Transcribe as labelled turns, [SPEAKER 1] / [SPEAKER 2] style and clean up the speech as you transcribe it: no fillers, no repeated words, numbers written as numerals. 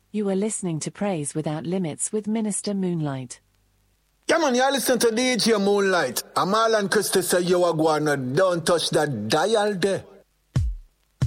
[SPEAKER 1] You are listening to Praise Without Limits with Minister Moonlight.
[SPEAKER 2] Yeah, man, you listen to DJ Moonlight. Amal and Christy say you are going to don't touch that dial there.